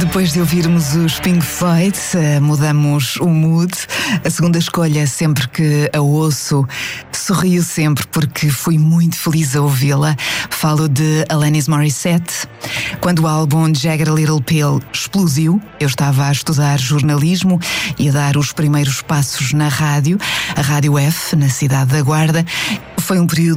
Depois de ouvirmos os Pink Floyd, mudamos o mood. A segunda escolha, sempre que a ouço, sorrio sempre porque fui muito feliz a ouvi-la. Falo de Alanis Morissette. Quando o álbum Jagged Little Pill explodiu, eu estava a estudar jornalismo e a dar os primeiros passos na rádio, a Rádio F, na cidade da Guarda. Foi um período